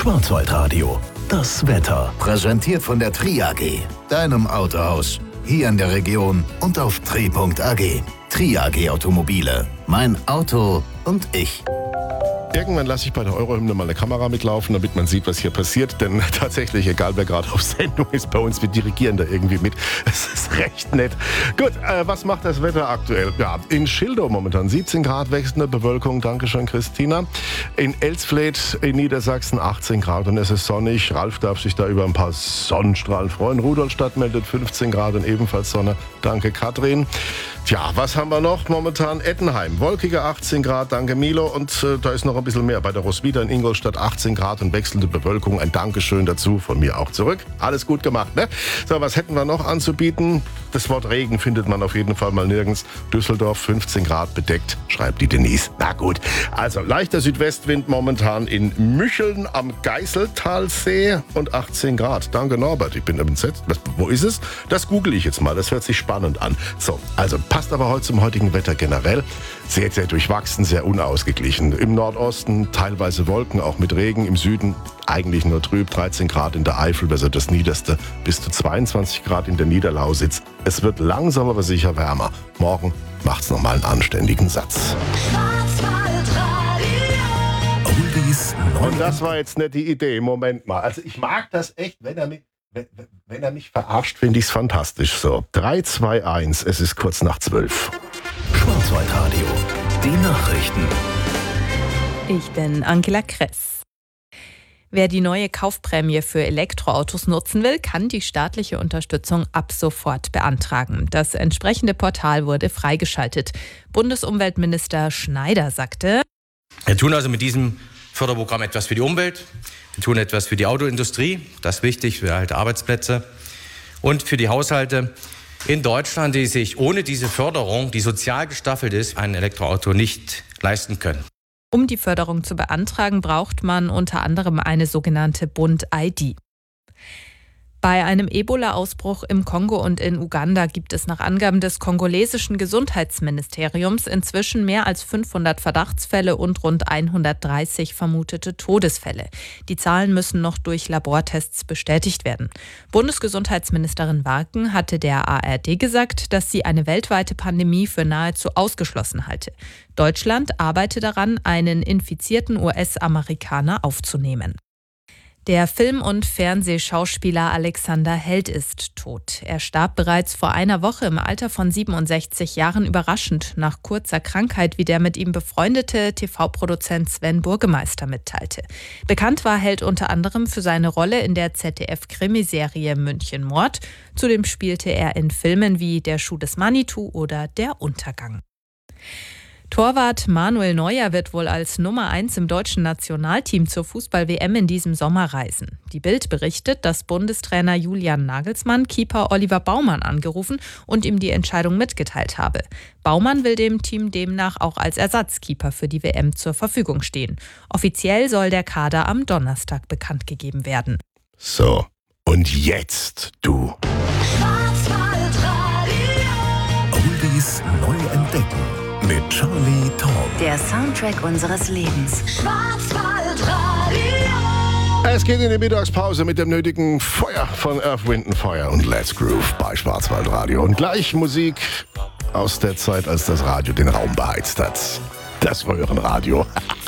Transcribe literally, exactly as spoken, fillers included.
Schwarzwaldradio, das Wetter. Präsentiert von der Tri A G, deinem Autohaus. Hier in der Region und auf tri punkt a g. Tri A G Automobile. Mein Auto und ich. Irgendwann lasse ich bei der Eurohymne mal eine Kamera mitlaufen, damit man sieht, was hier passiert. Denn tatsächlich, egal wer gerade auf Sendung ist, bei uns, wir dirigieren da irgendwie mit. Es ist recht nett. Gut, äh, was macht das Wetter aktuell? Ja, in Schildow momentan siebzehn Grad, wechselnde Bewölkung. Dankeschön, Christina. In Elsfleth in Niedersachsen achtzehn Grad und es ist sonnig. Ralf darf sich da über ein paar Sonnenstrahlen freuen. Rudolstadt meldet fünfzehn Grad und ebenfalls Sonne. Danke, Katrin. Tja, was haben wir noch? Momentan Ettenheim. Wolkige achtzehn Grad, danke Milo. Und äh, da ist noch ein bisschen mehr. Bei der Roswitha in Ingolstadt achtzehn Grad und wechselnde Bewölkung. Ein Dankeschön dazu, von mir auch zurück. Alles gut gemacht, ne? So, was hätten wir noch anzubieten? Das Wort Regen findet man auf jeden Fall mal nirgends. Düsseldorf fünfzehn Grad bedeckt, schreibt die Denise. Na gut, also leichter Südwestwind momentan in Mücheln am Geißeltalsee und achtzehn Grad. Danke Norbert, ich bin entsetzt. Was, wo ist es? Das google ich jetzt mal, das hört sich spannend an. So, also passt aber heute zum heutigen Wetter generell. Sehr, sehr durchwachsen, sehr unausgeglichen. Im Nordosten teilweise Wolken, auch mit Regen. Im Süden eigentlich nur trüb, dreizehn Grad in der Eifel, also das Niederste, bis zu zweiundzwanzig Grad in der Niederlausitz. Es wird langsam aber sicher wärmer. Morgen macht's nochmal einen anständigen Satz. Und das war jetzt nicht die Idee. Moment mal. Also ich mag das echt, wenn er mich, wenn, wenn er mich verarscht, finde ich es fantastisch. So, drei, zwei, eins, es ist kurz nach zwölf. Schwarzwaldradio, die Nachrichten. Ich bin Angela Kress. Wer die neue Kaufprämie für Elektroautos nutzen will, kann die staatliche Unterstützung ab sofort beantragen. Das entsprechende Portal wurde freigeschaltet. Bundesumweltminister Schneider sagte: Wir tun also mit diesem Förderprogramm etwas für die Umwelt, wir tun etwas für die Autoindustrie, das ist wichtig für erhalte Arbeitsplätze, und für die Haushalte in Deutschland, die sich ohne diese Förderung, die sozial gestaffelt ist, ein Elektroauto nicht leisten können. Um die Förderung zu beantragen, braucht man unter anderem eine sogenannte Bund-I D. Bei einem Ebola-Ausbruch im Kongo und in Uganda gibt es nach Angaben des kongolesischen Gesundheitsministeriums inzwischen mehr als fünfhundert Verdachtsfälle und rund hundertdreißig vermutete Todesfälle. Die Zahlen müssen noch durch Labortests bestätigt werden. Bundesgesundheitsministerin Warken hatte der A R D gesagt, dass sie eine weltweite Pandemie für nahezu ausgeschlossen halte. Deutschland arbeite daran, einen infizierten U S-Amerikaner aufzunehmen. Der Film- und Fernsehschauspieler Alexander Held ist tot. Er starb bereits vor einer Woche im Alter von siebenundsechzig Jahren überraschend nach kurzer Krankheit, wie der mit ihm befreundete T V-Produzent Sven Burgemeister mitteilte. Bekannt war Held unter anderem für seine Rolle in der Z D F-Krimiserie München Mord. Zudem spielte er in Filmen wie Der Schuh des Manitou oder Der Untergang. Torwart Manuel Neuer wird wohl als Nummer eins im deutschen Nationalteam zur Fußball-W M in diesem Sommer reisen. Die Bild berichtet, dass Bundestrainer Julian Nagelsmann Keeper Oliver Baumann angerufen und ihm die Entscheidung mitgeteilt habe. Baumann will dem Team demnach auch als Ersatzkeeper für die W M zur Verfügung stehen. Offiziell soll der Kader am Donnerstag bekannt gegeben werden. So, und jetzt du. Oldies neu entdecken. Mit Charlie Tom. Der Soundtrack unseres Lebens. Schwarzwaldradio. Es geht in die Mittagspause mit dem nötigen Feuer von Earth, Wind and Fire und Let's Groove bei Schwarzwaldradio. Und gleich Musik aus der Zeit, als das Radio den Raum beheizt hat. Das Röhrenradio.